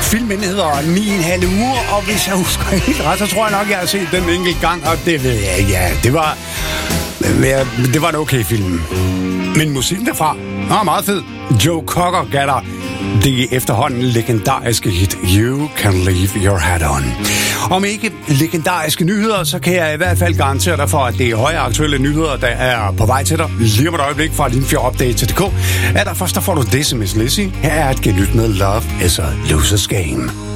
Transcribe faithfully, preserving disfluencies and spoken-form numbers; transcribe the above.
Filmen hedder ni og en halv uge, og hvis jeg husker helt ret, så tror jeg nok, jeg har set den enkelt gang, og det ved jeg ikke. Ja, det var, det var en okay film. Men musikken derfra var meget fed. Joe Cocker gav dig det efterhånden legendariske hit You Can Leave Your Hat On. Om ikke legendariske nyheder, så kan jeg i hvert fald garantere dig for, at det er høje aktuelle nyheder, der er på vej til dig. Lige om et øjeblik fra Limfjord Update til D K. Er der først, der får du det som Miss Lizzy. Her er et genyt med Love is a Loser's Game.